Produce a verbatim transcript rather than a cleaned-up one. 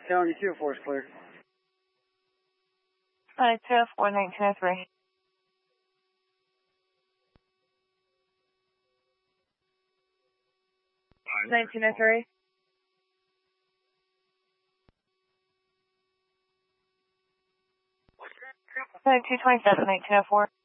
seventy-two, four is clear. seventy-two, four, nineteen oh three. nineteen oh three. seventy-two, twenty-seven, nineteen oh four.